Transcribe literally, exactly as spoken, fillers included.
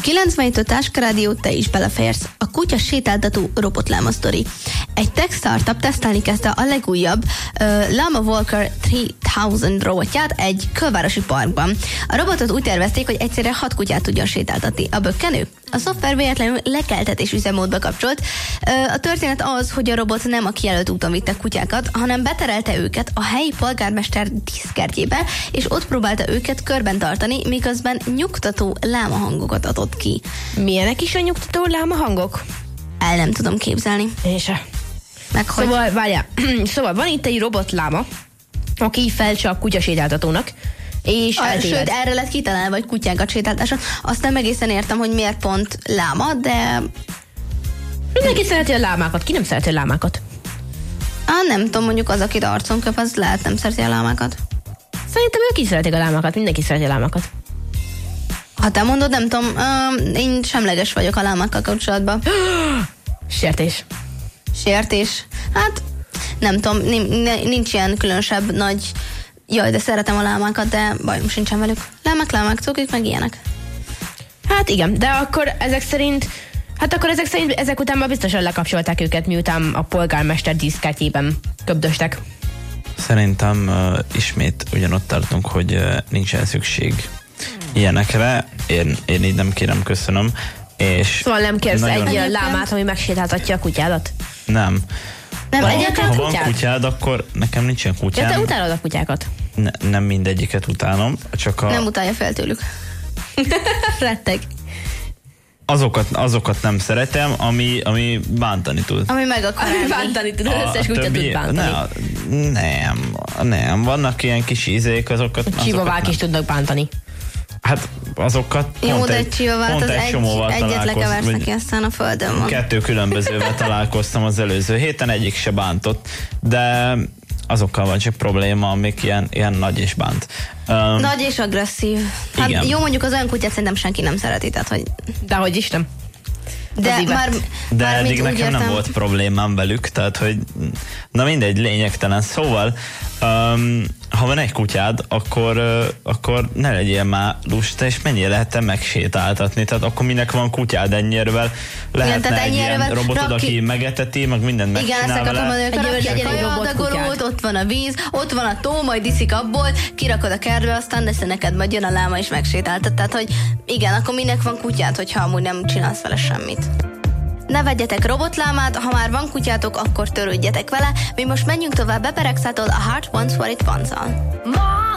kilencvenhét a Táska Rádió, te is beleférsz. A kutya sétáltató robotláma sztori. Egy tech startup tesztelni kezdte a legújabb uh, Llama Walker háromezer robotját egy külvárosi parkban. A robotot úgy tervezték, hogy egyszerre hat kutyát tudjon sétáltatni. A bökkenő? A szoftver véletlenül lekeltetés üzemmódba kapcsolt. Uh, a történet az, hogy a robot nem a kijelölt úton vitte kutyákat, hanem beterelte őket a helyi polgármester díszkertjébe, és ott próbálta őket körben tartani, miközben nyugtató láma hangokat adott ki. Milyenek is a nyugtató láma hangok? El nem tudom képzelni. Én se. Meg hogy... Szóval, várjál, szóval van itt egy robotláma, aki felcsap kutyasétáltatónak, és a, eltéved. Sőt, erre lett kitalálva, vagy kutyákat sétáltáson. Azt nem egészen értem, hogy miért pont láma, de... Mindenki szereti a lámákat. Ki nem szereti a lámákat? Á, nem tudom, mondjuk az, akit arcon köp, az lehet nem szereti a lámákat. Szerintem ők is szeretik a lámákat. Mindenki szereti a lámákat. Ha te mondod, nem tudom, uh, én semleges vagyok a lámákkal kapcsolatban. Sértés. Sértés. Hát, nem tudom, nincs ilyen különösebb nagy... Jaj, de szeretem a lámákat, de bajom sincsen velük. Lámák, lámák, cukik, meg ilyenek. Hát igen, de akkor ezek szerint... Hát akkor ezek szerint ezek után már biztosan lekapcsolták őket, miután a polgármester díszkártyében köbdöstek. Szerintem uh, ismét ugyanott tartunk, hogy uh, nincsen szükség ilyenekre. Én, én így nem kérem, köszönöm. És szóval nem kérsz nagyon... egy lámát, ami megsétáltatja a kutyádat? Nem. Nem, ha, egyáltalán ha kutyád? van kutyád, akkor nekem nincsen kutyám. Ja, te utálod a kutyákat? Ne, nem mindegyiket utálom, csak a... Nem utálja fel tőlük. Retteg. Azokat, azokat nem szeretem, ami, ami bántani tud. Ami meg akar Ami bántani tud, az összes kutya tud bántani. Ne, nem, nem, vannak ilyen kis ízék, azokat... A csivavák is tudnak bántani. Hát azokat jó, pont de egy, egy csivavát pont az egy egy, csomóval egyet lekeversz vagy- neki, aztán a földön van. Kettő különbözővel találkoztam az előző héten, egyik se bántott, de azokkal van csak probléma, amik ilyen, ilyen nagy és bánt. Um, Nagy és agresszív. Hát igen. jó, mondjuk az olyan kutyát szerintem senki nem szereti, tehát hogy... Dehogy is nem. De Az már, De már eddig nekem értem, nem volt problémám velük, tehát hogy na mindegy, lényegtelen. Szóval, um, ha van egy kutyád, akkor, uh, akkor ne legyél már lusta, és mennyire lehet te megsétáltatni, tehát akkor minek van kutyád ennyire, lehetne egy ilyen robotod, raki... aki megeteti, meg mindent igen, megcsinál ezt akartam mondani, hogy Egy rakj egy legyen egy kajadagolót, ott van a víz, ott van a tó, majd iszik abból, kirakod a kertbe, aztán lesz neked, majd jön a láma és megsétáltat. Tehát, hogy igen, akkor minek van kutyád, hogyha amúgy nem csinálsz vele semmit. Ne vegyetek robotlámát, ha már van kutyátok, akkor törődjetek vele. Mi most menjünk tovább Beperegszától a Heart Wants What It Wants-al.